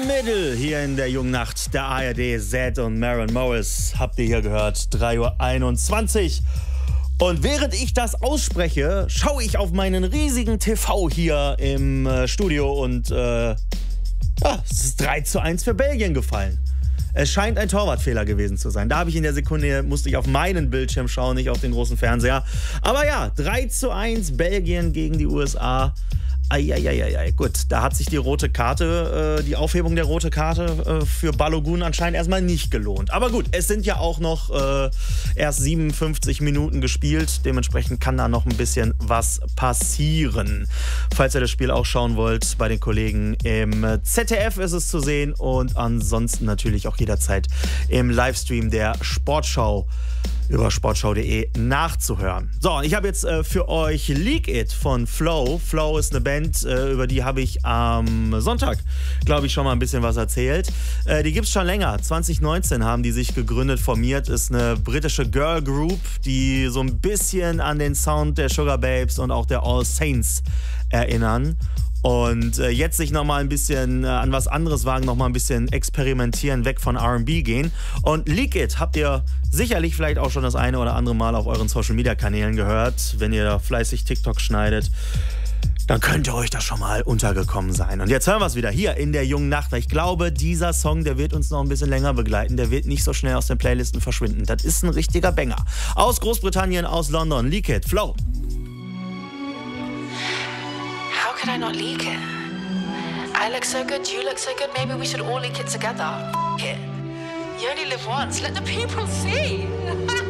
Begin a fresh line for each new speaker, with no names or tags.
Middle hier in der jungen Nacht der ARD. Zedd und Maren Morris habt ihr hier gehört, 3:21 Uhr. Und während ich das ausspreche, schaue ich auf meinen riesigen TV hier im Studio und es ist 3:1 für Belgien gefallen. Es scheint ein Torwartfehler gewesen zu sein. Da habe ich in der Sekunde, musste ich auf meinen Bildschirm schauen, nicht auf den großen Fernseher. Aber ja, 3:1 Belgien gegen die USA. Eieieiei, gut, da hat sich die rote Karte, die Aufhebung der roten Karte für Balogun anscheinend erstmal nicht gelohnt. Aber gut, es sind ja auch noch erst 57 Minuten gespielt. Dementsprechend kann da noch ein bisschen was passieren. Falls ihr das Spiel auch schauen wollt, bei den Kollegen im ZDF ist es zu sehen und ansonsten natürlich auch jederzeit im Livestream der Sportschau über sportschau.de nachzuhören. So, und ich habe jetzt für euch Leak It von Flow. Flow ist eine Band, über die habe ich am Sonntag, glaube ich, schon mal ein bisschen was erzählt. Die gibt es schon länger. 2019 haben die sich gegründet, formiert. Ist eine britische Girl Group, die so ein bisschen an den Sound der Sugar Babes und auch der All Saints erinnern. Und jetzt sich nochmal ein bisschen an was anderes wagen, nochmal ein bisschen experimentieren, weg von R&B gehen. Und Leak It habt ihr sicherlich vielleicht auch schon das eine oder andere Mal auf euren Social-Media-Kanälen gehört. Wenn ihr da fleißig TikTok schneidet, dann könnte euch das schon mal untergekommen sein. Und jetzt hören wir es wieder hier in der jungen Nacht. Ich glaube, dieser Song, der wird uns noch ein bisschen länger begleiten. Der wird nicht so schnell aus den Playlisten verschwinden. Das ist ein richtiger Banger. Aus Großbritannien, aus London, Leak It, Flow.
How could I not leak it? I look so good, you look so good, maybe we should all leak it together. F it. You only live once, let the people see.